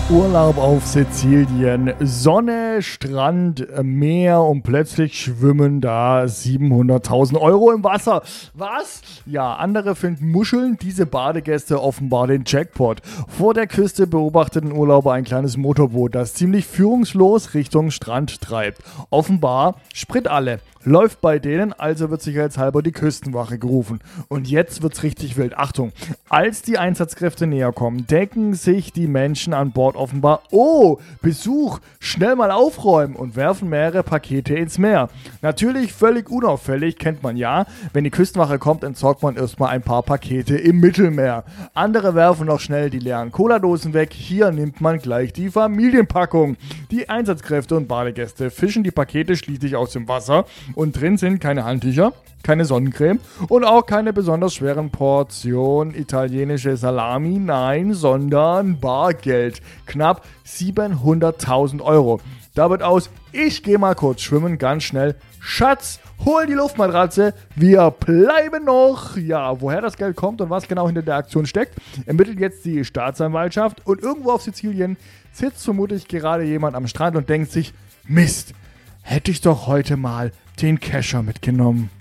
Urlaub auf Sizilien, Sonne, Strand, Meer und plötzlich schwimmen da 700.000 Euro im Wasser. Was? Ja, andere finden Muscheln, diese Badegäste offenbar den Jackpot. Vor der Küste beobachteten Urlauber ein kleines Motorboot, das ziemlich führungslos Richtung Strand treibt. Offenbar Sprit alle. Läuft bei denen, also wird sicherheitshalber die Küstenwache gerufen. Und jetzt wird's richtig wild. Achtung, als die Einsatzkräfte näher kommen, denken sich die Menschen an Bord offenbar, oh, Besuch, schnell mal aufräumen und werfen mehrere Pakete ins Meer. Natürlich völlig unauffällig, kennt man ja. Wenn die Küstenwache kommt, entsorgt man erstmal ein paar Pakete im Mittelmeer. Andere werfen noch schnell die leeren Cola-Dosen weg. Hier nimmt man gleich die Familienpackung. Die Einsatzkräfte und Badegäste fischen die Pakete schließlich aus dem Wasser. Und drin sind keine Handtücher, keine Sonnencreme und auch keine besonders schweren Portion italienische Salami, nein, sondern Bargeld. Knapp 700.000 Euro. Da wird aus, ich gehe mal kurz schwimmen, ganz schnell. Schatz, hol die Luftmatratze, wir bleiben noch. Ja, woher das Geld kommt und was genau hinter der Aktion steckt, ermittelt jetzt die Staatsanwaltschaft. Und irgendwo auf Sizilien sitzt vermutlich gerade jemand am Strand und denkt sich, Mist, hätte ich doch heute mal den Kescher mitgenommen.